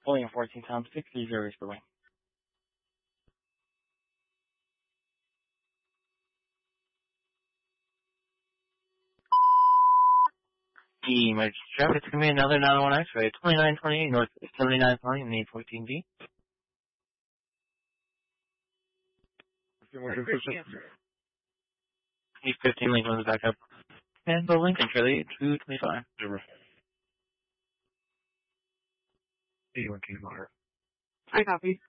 William 14 times 630 per wing. Emergency traffic, it's going to be another 901 X-ray, 2928 north, 7920 in the 14D. E15 Lincoln is back up. And the Lincoln, Charlie, 225. Hey, you want to I copy.